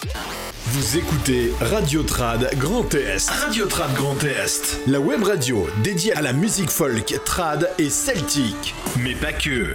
Vous écoutez Radio Trad Grand Est. Radio Trad Grand Est. La web radio dédiée à la musique folk, trad et celtique. Mais pas que.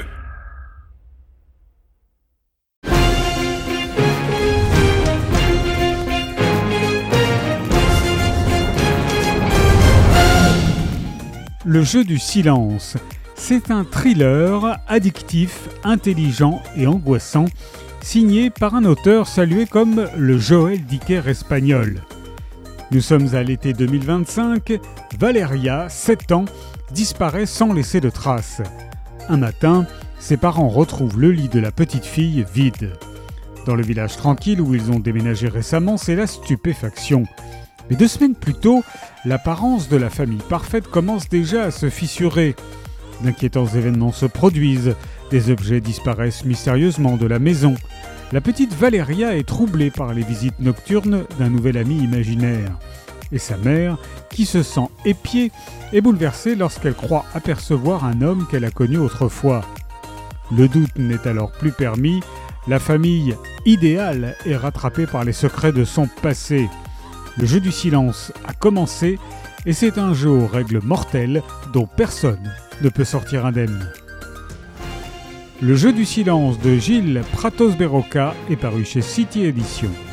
Le jeu du silence, c'est un thriller addictif, intelligent et angoissant, signé par un auteur salué comme le Joël Dicker espagnol. Nous sommes à l'été 2025, Valeria, 7 ans, disparaît sans laisser de traces. Un matin, ses parents retrouvent le lit de la petite fille vide. Dans le village tranquille où ils ont déménagé récemment, c'est la stupéfaction. Mais 2 semaines plus tôt, l'apparence de la famille parfaite commence déjà à se fissurer. D'inquiétants événements se produisent, des objets disparaissent mystérieusement de la maison. La petite Valeria est troublée par les visites nocturnes d'un nouvel ami imaginaire. Et sa mère, qui se sent épiée, est bouleversée lorsqu'elle croit apercevoir un homme qu'elle a connu autrefois. Le doute n'est alors plus permis, la famille idéale est rattrapée par les secrets de son passé. Le jeu du silence a commencé et c'est un jeu aux règles mortelles dont personne ne peut sortir indemne. Le jeu du silence de Gilles Pratos Berroca est paru chez City Edition.